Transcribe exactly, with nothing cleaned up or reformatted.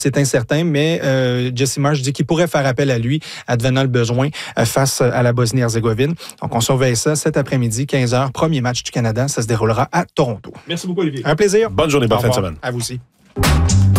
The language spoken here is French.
C'est incertain, mais euh, Jesse Marsch dit qu'il pourrait faire appel à lui, advenant le besoin, euh, face à la Bosnie-Herzégovine. Donc, on surveille ça cet après-midi, quinze heures, premier match du Canada. Ça se déroulera à Toronto. Merci beaucoup, Olivier. Un plaisir. Bonne journée, bonne fin de semaine. À vous aussi.